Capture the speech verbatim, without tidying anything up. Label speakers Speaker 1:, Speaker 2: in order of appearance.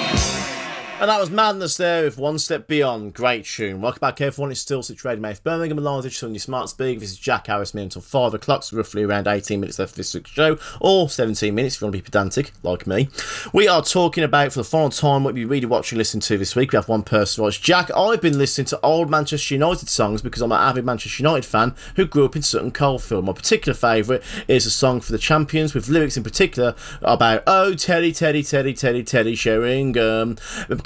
Speaker 1: And that was Madness there with One Step Beyond. Great tune. Welcome back, everyone. It's still situated in Birmingham, live digital on your smart speaker. This is Jack Harris, me until five o'clock, so roughly around eighteen minutes left for this week's show, or seventeen minutes if you want to be pedantic, like me. We are talking about, for the final time, what we really watching and listening to this week. We have one person, right? Jack, I've been listening to old Manchester United songs because I'm an avid Manchester United fan who grew up in Sutton Coldfield. My particular favourite is a song for the Champions, with lyrics in particular about, oh, Teddy, Teddy, Teddy, Teddy, Teddy Sheringham.